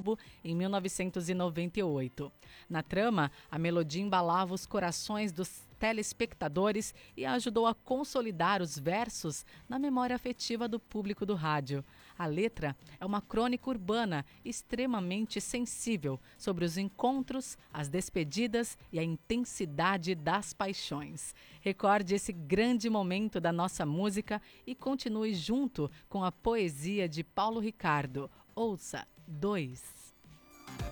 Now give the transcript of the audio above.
Globo em 1998. Na trama, a melodia embalava os corações dos telespectadores e ajudou a consolidar os versos na memória afetiva do público do rádio. A letra é uma crônica urbana extremamente sensível sobre os encontros, as despedidas e a intensidade das paixões. Recorde esse grande momento da nossa música e continue junto com a poesia de Paulo Ricardo. Ouça 2.